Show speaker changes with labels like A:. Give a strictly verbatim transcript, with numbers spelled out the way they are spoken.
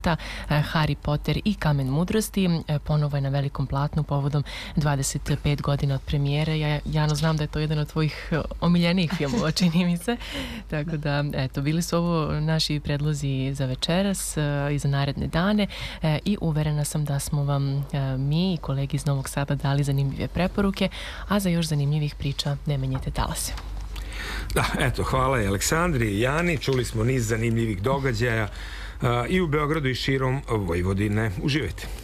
A: Harry Potter i Kamen mudrosti. Ponovo je na velikom platnu povodom dvadeset pet godina od premijere. Ja, Jano, znam da je to jedan od tvojih omiljenijih filmova, čini mi se. Tako da, eto, bili su ovo naši predlozi za večeras i za naredne dane i uverena sam da smo vam mi i kolegi iz Novog Sada dali zanimljive preporuke, a za još zanimljivih priča ne menjajte talase.
B: Da, eto, hvala i Aleksandri i Jani. Čuli smo niz zanimljivih događaja i u Beogradu i širom Vojvodine. Uživajte.